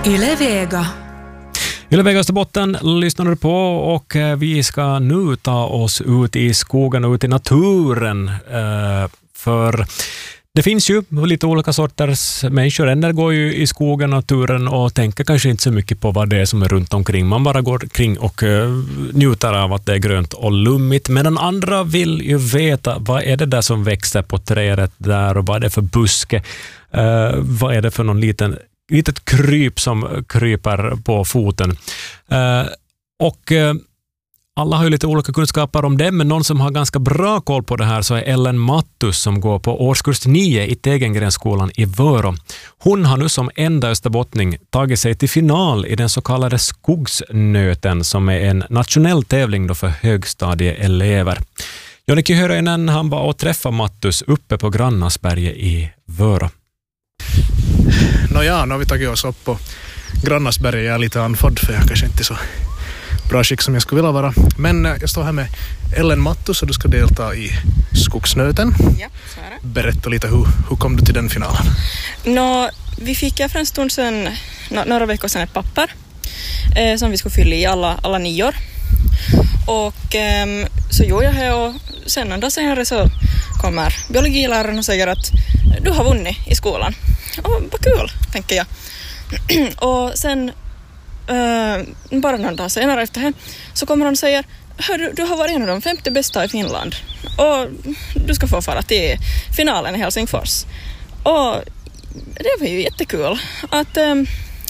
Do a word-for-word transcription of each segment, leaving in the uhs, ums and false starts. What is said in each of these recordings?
Yle Vega. Yle Vega Österbotten lyssnar du på, och vi ska nu ta oss ut i skogen och ut i naturen. För det finns ju lite olika sorters människor. En del går ju i skogen och naturen och tänker kanske inte så mycket på vad det är som är runt omkring. Man bara går kring och njuter av att det är grönt och lummigt. Men den andra vill ju veta, vad är det där som växer på trädet där, och vad är det för buske? Uh, vad är det för någon liten litet kryp som kryper på foten. Uh, och uh, alla har ju lite olika kunskaper om det, men någon som har ganska bra koll på det här så är Ellen Mattus som går på årskurs nio i Tegengrensskolan i Vörå. Hon har nu som enda österbottning tagit sig till final i den så kallade skogsnöten, som är en nationell tävling då för högstadieelever. Joniki Höröinen, han var och träffade Mattus uppe på Grannasberget i Vörå. Nåja, nu har vi tagit oss upp på Grannasberget. Jag är lite anfodd för jag kanske inte är så bra skick som jag skulle vilja vara. Men jag står här med Ellen Mattus och du ska delta i skogsnöten. Ja, så är det. Berätta lite, hur, hur kom du till den finalen? Nå, vi fick ja för en stund sedan, några veckor sedan, ett papper eh, som vi skulle fylla i alla, alla nior. Och eh, så gjorde jag det, och sen en dag senare så kommer biologiläraren och säger att du har vunnit i skolan. Och vad kul, tänker jag. Och sen uh, bara någon dag senare efter det så kommer han och säger, hör, du har varit en av de femtio bästa i Finland och du ska få fara till finalen i Helsingfors. Och det var ju jättekul att um,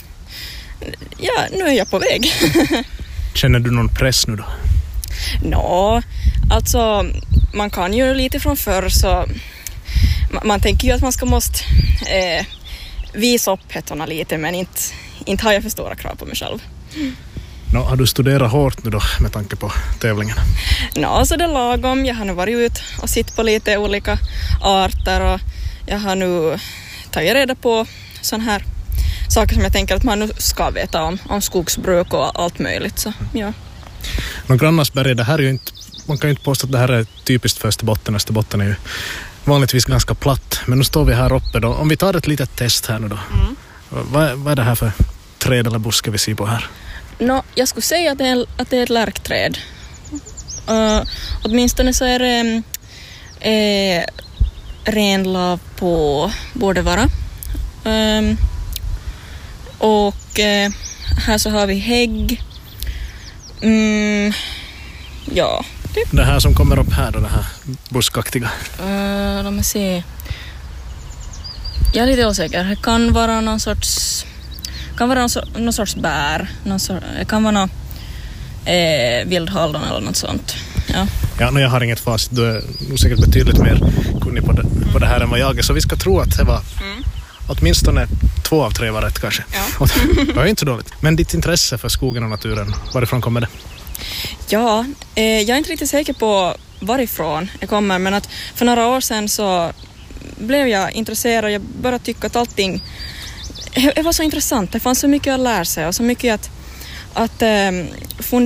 ja, nu är jag på väg. Känner du någon press nu då? Nå, alltså man kan ju lite från förr, så man, man tänker ju att man ska måste eh, visa upp hettorna lite, men inte, inte har jag för stora krav på mig själv. Mm. Nå, har du studerat hårt nu då med tanke på tävlingen? Nå, så det är lagom. Jag har nu varit ut och sitt på lite olika arter, och jag har nu tagit reda på sån här saker som jag tänker att man nu ska veta om, om skogsbruk och allt möjligt. Så, ja. Nå, Grannasberget, det här är ju inte, man kan ju inte påstå att det här är typiskt för Österbotten. Österbotten är ju vanligtvis ganska platt, men nu står vi här uppe då. Om vi tar ett litet test här nu då. Mm. Vad, vad är det här för träd eller buske vi ser på här? Nå, jag skulle säga att det är, att det är ett lärkträd. Uh, åtminstone så är det eh, renlav på borde vara. Um, och eh, här så har vi hägg. Mm, ja. Typ. Det här som kommer upp här då, det här buskaktiga. Uh, låt mig se. Jag är lite osäker. Det kan vara någon sorts kan vara någon, so- någon sorts bär. Någon sorts, det kan vara någon eh, vildhallon eller något sånt. Ja, ja no, jag har inget facit. Du är nog säkert betydligt mer kunnig på det, mm. på det här än vad jag är. Så vi ska tro att det var mm. åtminstone två av tre var rätt kanske. Ja. Det var inte så dåligt. Men ditt intresse för skogen och naturen, varifrån kommer det? Ja, eh, jag är inte riktigt säker på varifrån det kommer, men att för några år sedan så blev jag intresserad. Jag började tycka att allting det var så intressant. Det fanns så mycket att lära sig och så mycket att, att eh, fundera